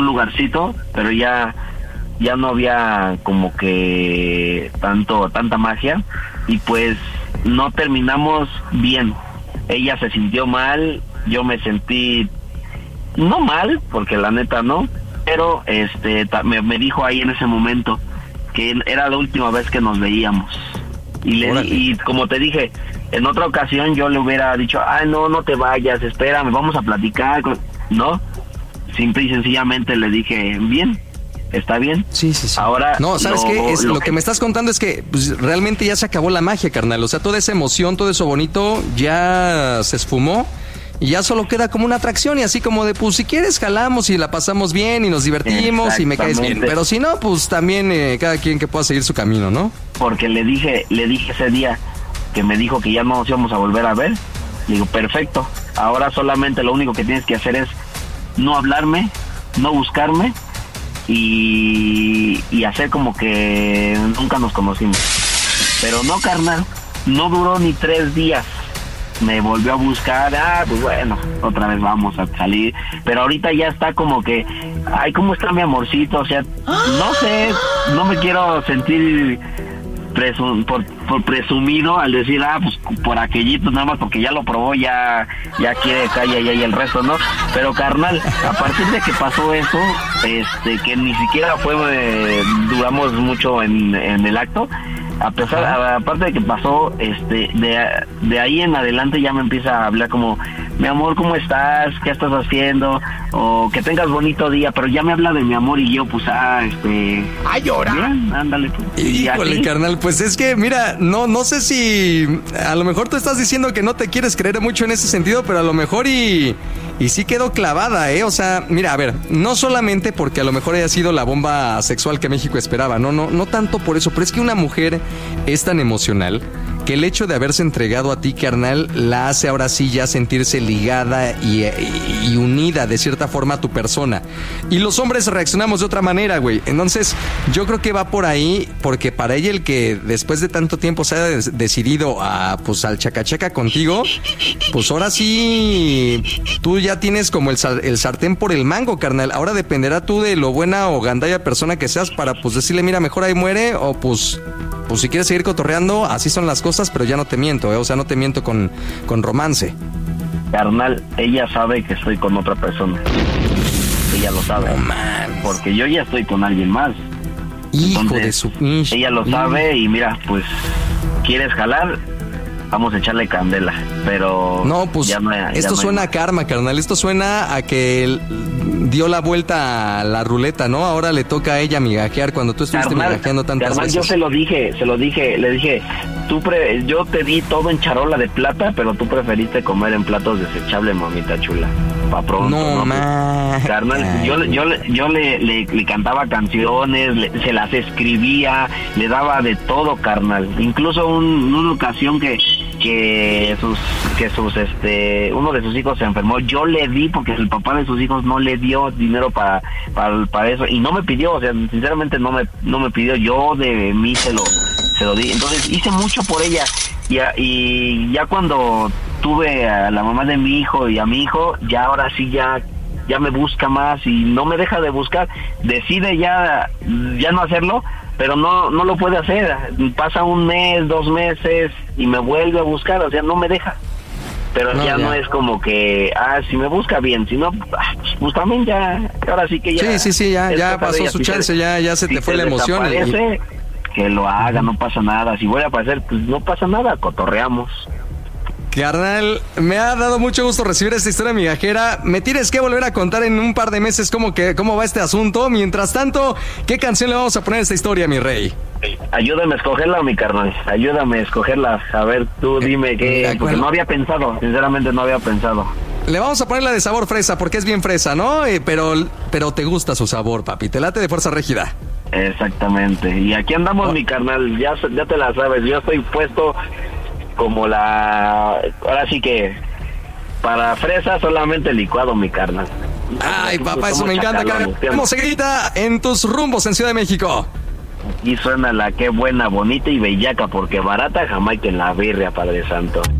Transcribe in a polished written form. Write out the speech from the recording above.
lugarcito, pero ya no había como que tanta magia, y pues no terminamos bien. Ella se sintió mal, yo me sentí no mal, porque la neta no, pero me dijo ahí en ese momento que era la última vez que nos veíamos. Y como te dije, en otra ocasión yo le hubiera dicho, ay, no te vayas, espérame, vamos a platicar. No, simple y sencillamente le dije, bien, está bien. Sí. Ahora, no, ¿sabes qué? Lo que me estás contando es que pues, realmente ya se acabó la magia, carnal. O sea, toda esa emoción, todo eso bonito ya se esfumó. Y ya solo queda como una atracción, y así como de, pues si quieres jalamos y la pasamos bien y nos divertimos y me caes bien. Pero si no, pues también cada quien que pueda seguir su camino, ¿no? Porque le dije ese día que me dijo que ya no nos íbamos a volver a ver. Le digo, perfecto, ahora solamente lo único que tienes que hacer es no hablarme, no buscarme y hacer como que nunca nos conocimos. Pero no, carnal, no duró ni 3 días. Me volvió a buscar, pues bueno, otra vez vamos a salir, pero ahorita ya está como que, ay, ¿cómo está mi amorcito? O sea, no sé, no me quiero sentir por presumido al decir, pues por aquellito, nada más porque ya lo probó, ya quiere calle y el resto, ¿no? Pero carnal, a partir de que pasó eso, que ni siquiera duramos mucho en el acto. Aparte de que pasó, de ahí en adelante ya me empieza a hablar como, mi amor, ¿cómo estás? ¿Qué estás haciendo? O que tengas bonito día, pero ya me habla de mi amor y yo, pues, ¡ay, llora! Bien, ándale, pues. Híjole, carnal, pues es que, mira, no sé si, a lo mejor tú estás diciendo que no te quieres creer mucho en ese sentido, pero a lo mejor y sí quedó clavada, o sea, mira, a ver, no solamente porque a lo mejor haya sido la bomba sexual que México esperaba, no tanto por eso, pero es que una mujer es tan emocional que el hecho de haberse entregado a ti, carnal, la hace ahora sí ya sentirse ligada y unida de cierta forma a tu persona. Y los hombres reaccionamos de otra manera, güey. Entonces, yo creo que va por ahí, porque para ella el que después de tanto tiempo se haya decidido al chacachaca contigo, pues ahora sí, tú ya tienes como el sartén por el mango, carnal. Ahora dependerá tú de lo buena o gandalla persona que seas para pues decirle, mira, mejor ahí muere, o pues si quieres seguir cotorreando, así son las cosas, pero ya no te miento, o sea, no te miento con romance. Carnal, ella sabe que estoy con otra persona. Ella lo sabe. No mames. Porque yo ya estoy con alguien más. Hijo Entonces, de su... ella lo sabe y mira, pues, ¿quieres jalar? Vamos a echarle candela, pero... No, pues, esto suena a karma, carnal. Esto suena a que dio la vuelta a la ruleta, ¿no? Ahora le toca a ella migajear cuando tú estuviste migajeando tantas veces. Yo se lo dije, le dije, yo te di todo en charola de plata, pero tú preferiste comer en platos desechables, mamita chula. Pa' pronto, no, ¿no? Carnal, yo le cantaba canciones, se las escribía, le daba de todo, carnal. Incluso una ocasión que uno de sus hijos se enfermó, yo le di, porque el papá de sus hijos no le dio dinero para eso, y no me pidió, o sea, sinceramente no me pidió, yo de mí se lo di. Entonces hice mucho por ella, y ya cuando tuve a la mamá de mi hijo y a mi hijo, ya ahora sí ya me busca más y no me deja de buscar. Decide ya no hacerlo, pero no lo puede hacer. Pasa 1 mes, 2 meses y me vuelve a buscar, o sea, no me deja. Pero ya no es como que, si me busca bien, si no, pues también ya, ahora sí que ya... Sí, ya pasó su chance, ya se te fue la emoción. Que lo haga, no pasa nada. Si vuelve a aparecer, pues no pasa nada, cotorreamos. Carnal, me ha dado mucho gusto recibir esta historia migajera. Me tienes que volver a contar en un par de meses cómo va este asunto. Mientras tanto, ¿qué canción le vamos a poner a esta historia, mi rey? Ayúdame a escogerla, mi carnal. Ayúdame a escogerla. A ver, tú dime qué... Porque no había pensado, sinceramente no había pensado. Le vamos a poner la de sabor fresa, porque es bien fresa, ¿no? Pero te gusta su sabor, papi. Te late de Fuerza Régida. Exactamente. Y aquí andamos, mi carnal. Ya te la sabes. Yo estoy puesto... como ahora sí que para fresa solamente licuado, mi carnal. Ay, papá, eso me encanta, carnal. ¿Cómo se grita en tus rumbos en Ciudad de México? Aquí suena la qué buena, bonita y bellaca, porque barata Jamaica en la birria, Padre Santo.